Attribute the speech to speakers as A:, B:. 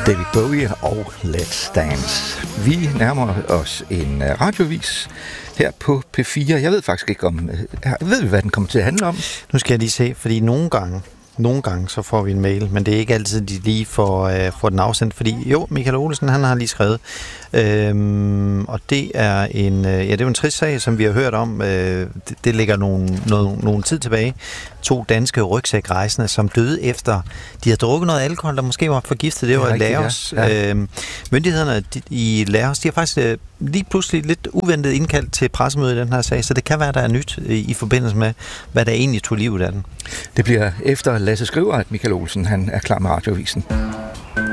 A: David Bowie og Let's Dance. Vi nærmer os en radiovis her på P4. Jeg ved faktisk ikke om... Ved vi, hvad den kommer til at handle om?
B: Nu skal jeg lige se, fordi nogle gange så får vi en mail, men det er ikke altid, de lige får den afsendt, fordi jo, Michael Olesen, han har lige skrevet, og det er en trist sag, som vi har hørt om. Det ligger nogle tid tilbage. 2 danske rygsækrejsende, som døde efter, de havde drukket noget alkohol, der måske var forgiftet. Det var Laos. Ja. Myndighederne i Laos, de har faktisk lige pludselig lidt uventet indkaldt til pressemøde i den her sag, så det kan være, der er nyt i forbindelse med, hvad der egentlig tog livet af den.
A: Det bliver efter Lasse Skriver, at Michael Olsen han er klar med radiovisen.